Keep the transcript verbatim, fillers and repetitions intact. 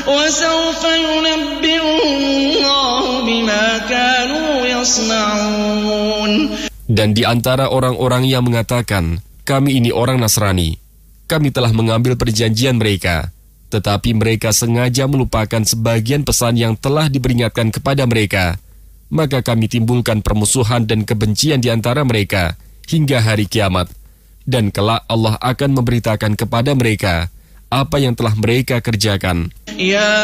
وسوف ينبئهم الله بما كانوا يصنعون. Dan di antara orang-orang yang mengatakan, kami ini orang Nasrani, kami telah mengambil perjanjian mereka, tetapi mereka sengaja melupakan sebagian pesan yang telah diperingatkan kepada mereka. Maka kami timbulkan permusuhan dan kebencian di antara mereka hingga hari kiamat. Dan kelak Allah akan memberitakan kepada mereka apa yang telah mereka kerjakan. Ya